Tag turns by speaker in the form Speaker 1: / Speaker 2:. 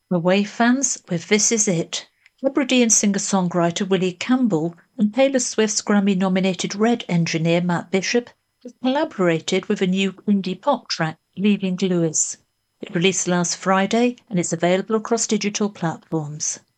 Speaker 1: Away fans, with This Is It. Hebridean singer-songwriter Willie Campbell and Taylor Swift's Grammy-nominated Red engineer Matt Bishop have collaborated with a new indie pop track, Leaving Lewis. It released last Friday and it's available across digital platforms.